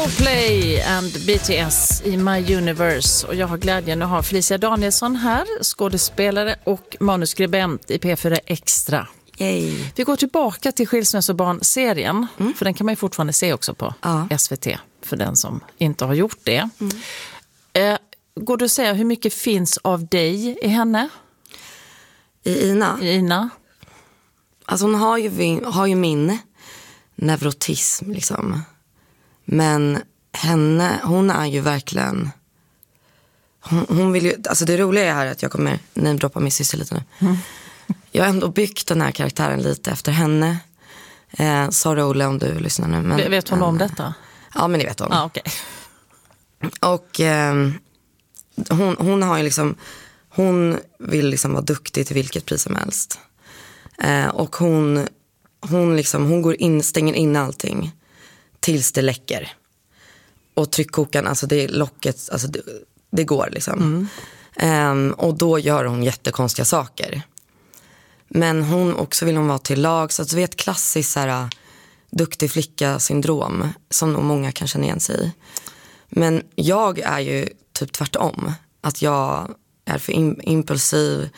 Coldplay and BTS i My Universe. Och jag har glädjen att ha Felicia Danielsson här, skådespelare och manuskribent i P4 Extra. Yay. Vi går tillbaka till Skilsmässobarn-serien, för den kan man ju fortfarande se också på SVT, för den som inte har gjort det. Går du att säga hur mycket finns av dig i henne? I Ina? I Ina? Alltså hon har ju min neurotism liksom. Men hon är ju verkligen... Hon vill ju... Alltså det roliga är här att jag kommer namedroppa min syster lite nu. Jag har ändå byggt den här karaktären lite efter henne. Sorry Olle om du lyssnar nu. Men, vet hon om detta? Ja, men det vet hon. Okay. Och hon har ju liksom... Hon vill liksom vara duktig till vilket pris som helst. Och hon går in, stänger in allting tills det läcker. Och tryckkokaren, alltså det locket, alltså det går liksom. Och då gör hon jättekonstiga saker. Men hon också vill hon vara till lag. Så att det är ett klassiskt så här, duktig flicka-syndrom som nog många kan känna igen sig i. Men jag är ju typ tvärtom. Att jag är för impulsiv.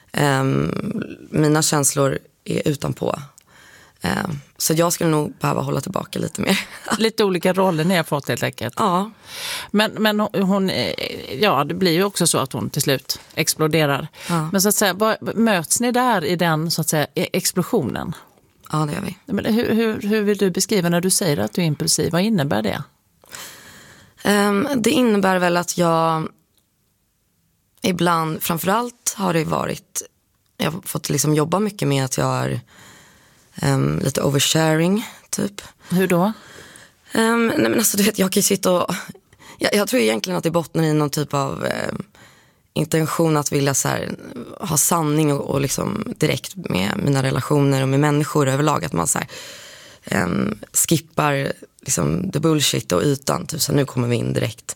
Mina känslor är utanpå. Så jag skulle nog behöva hålla tillbaka lite mer. Lite olika roller ni har fått helt enkelt. Ja. Men hon, ja, det blir ju också så att hon till slut exploderar. Ja. Men så att säga, möts ni där i den så att säga explosionen? Ja, det gör vi. Men hur vill du beskriva när du säger att du är impulsiv? Vad innebär det? Det innebär väl att jag ibland, framförallt har det varit, jag har fått liksom jobba mycket med att jag är lite oversharing typ. Hur då? Nej men alltså du vet, jag kan ju sitta och jag tror egentligen att det bottnar i någon typ av intention att vilja så här, ha sanning och liksom direkt med mina relationer och med människor överlag, att man så här, skippar liksom the bullshit och ytan typ, så nu kommer vi in direkt.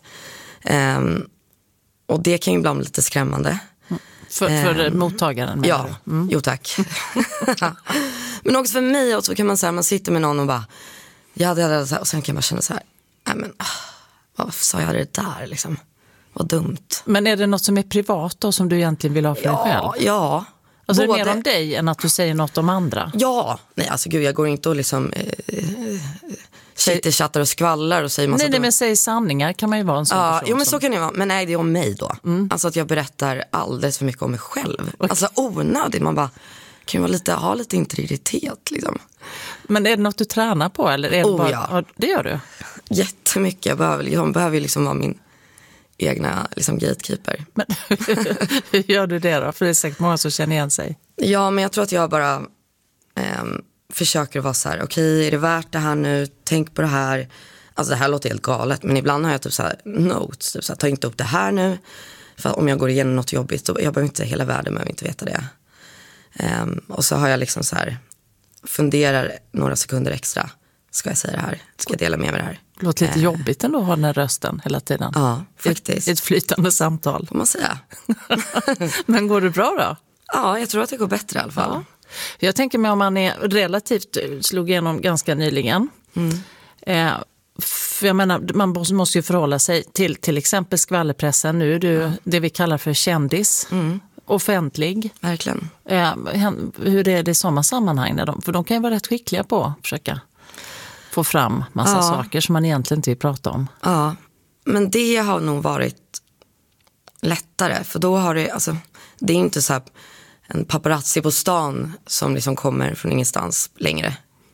Och det kan ju ibland bli lite skrämmande. För mottagaren? Ja, jo tack. Men också för mig, och så kan man säga, man sitter med någon och bara och sen kan man känna så här, nej men varför sa jag det där liksom? Vad dumt. Men är det något som är privat då, som du egentligen vill ha för dig själv? Ja. Alltså både... är det mer om dig än att du säger något om andra? Ja, nej alltså gud, jag går inte och liksom chattar och skvallar och säger massa... Nej, men säg sanningar kan man ju vara en sån person. Jo, men så kan det vara. Men nej, det är om mig då. Alltså att jag berättar alldeles för mycket om mig själv. Okay. Alltså onödigt, man bara kan ju ha lite integritet liksom. Men är det något du tränar på? Eller är det bara... ja. Det gör du? Jättemycket. Jag behöver liksom vara min egna liksom gatekeeper. Men hur gör du det då? För det är säkert många som känner igen sig. Ja, men jag tror att jag bara försöker vara så här, okej, är det värt det här nu? Tänk på det här. Alltså det här låter helt galet, men ibland har jag typ så här notes, typ så här, ta inte upp det här nu. För om jag går igenom något jobbigt, då, jag behöver inte hela världen, behöver inte veta det. Och så har jag liksom så här, funderar några sekunder extra. Ska jag säga det här? Ska jag dela med mig det här? Det låter lite jobbigt ändå att ha den här rösten hela tiden. Ja, faktiskt. Ett flytande samtal. Får man säga. Men går det bra då? Ja, jag tror att det går bättre i alla fall. Ja. Jag tänker mig om man är relativt, slog igenom ganska nyligen. För jag menar, man måste ju förhålla sig till exempel skvallerpressen. Nu är du det vi kallar för kändis. Offentlig. Verkligen. Hur är det i sådana sammanhang? För de kan ju vara rätt skickliga på att försöka få fram massa saker som man egentligen inte vill prata om. Ja, men det har nog varit lättare. För då har det, alltså, det är inte så här en paparazzi på stan som liksom kommer från ingenstans längre.